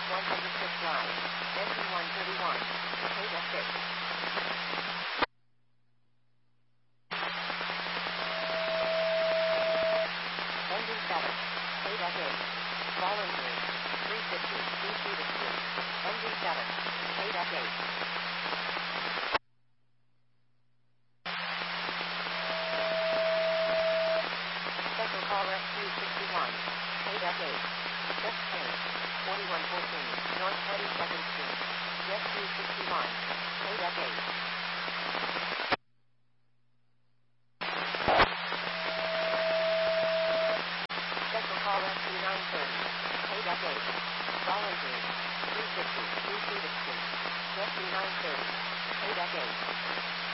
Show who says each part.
Speaker 1: 106 line. Engine 131. Paid F6. Engine 7. Paid F8. Fallen 3. 350. DC to 2. Engine 7. Paid F8. Special caller F261. Paid F8. Just paid. 4114. North 22nd Street. Jet 261. Paid F8.